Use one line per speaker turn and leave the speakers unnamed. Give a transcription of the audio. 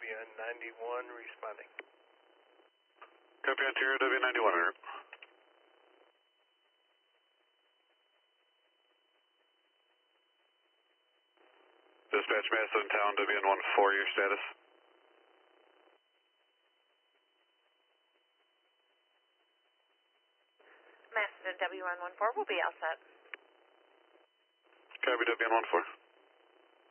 WN91 responding.
Copy Ontario W91, alert. Dispatch Madison Town WN14, your status?
Madison W114 will be all set.
Copy WN14.